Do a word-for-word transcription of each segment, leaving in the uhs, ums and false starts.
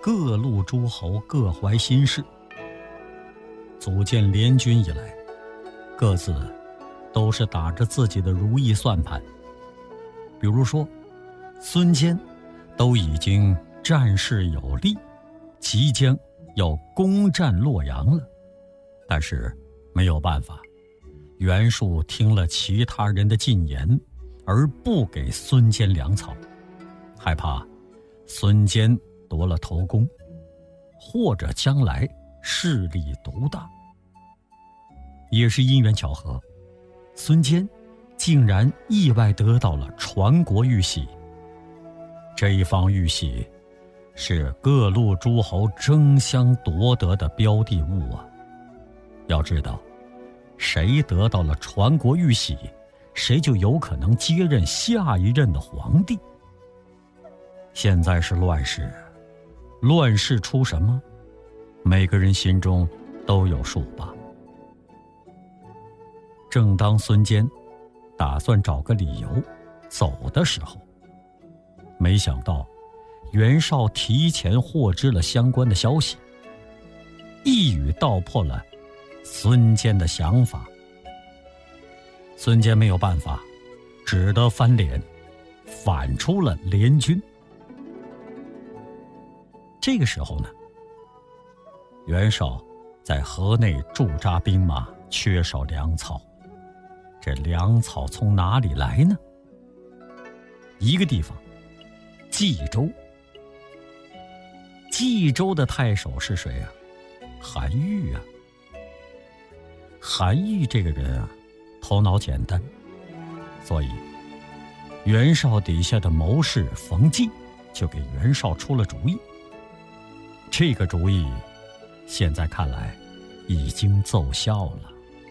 各路诸侯各怀心事，组建联军以来，各自都是打着自己的如意算盘。比如说，孙坚都已经战事有力，即将要攻占洛阳了，但是没有办法，袁术听了其他人的进言，而不给孙坚粮草，害怕孙坚夺了头功，或者将来势力独大。也是因缘巧合，孙坚竟然意外得到了传国玉玺。这一方玉玺是各路诸侯争相夺得的标的物啊！要知道，谁得到了传国玉玺，谁就有可能接任下一任的皇帝。现在是乱世，乱世出什么，每个人心中都有数吧。正当孙坚打算找个理由走的时候，没想到袁绍提前获知了相关的消息，一语道破了孙坚的想法。孙坚没有办法，只得翻脸，反出了联军。这个时候呢，袁绍在河内驻扎兵马，缺少粮草。这粮草从哪里来呢？一个地方，冀州。冀州的太守是谁啊？韩愈啊。韩愈这个人啊，头脑简单，所以袁绍底下的谋士冯骥就给袁绍出了主意。这个主意现在看来已经奏效了。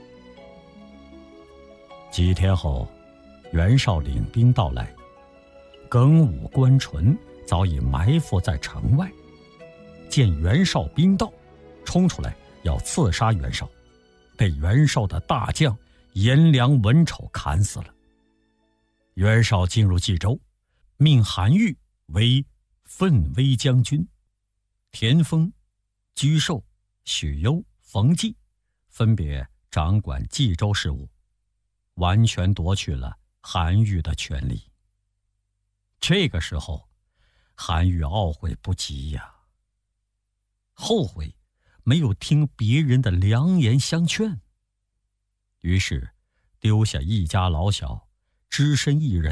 几天后，袁绍领兵到来，耿武、关纯早已埋伏在城外，见袁绍兵到，冲出来要刺杀袁绍，被袁绍的大将颜良、文丑砍死了。袁绍进入冀州，命韩愈为奋威将军，田丰、沮授、许攸、冯骥分别掌管冀州事务，完全夺去了韩愈的权力。这个时候，韩愈懊悔不及呀，后悔没有听别人的良言相劝，于是丢下一家老小，只身一人